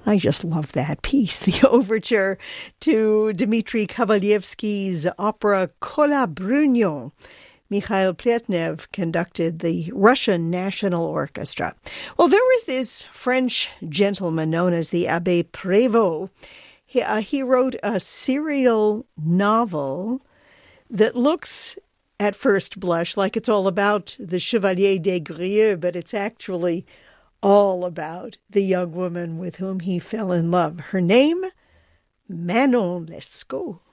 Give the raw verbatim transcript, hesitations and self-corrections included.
I just love that piece, the overture to Dmitri Kovalyevsky's opera Kolabrunyo. Mikhail Pletnev conducted the Russian National Orchestra. Well, there was this French gentleman known as the Abbé Prévost. He, uh, he wrote a serial novel that looks, at first blush, like it's all about the Chevalier des Grieux, but it's actually all about the young woman with whom he fell in love. Her name, Manon Lescaut.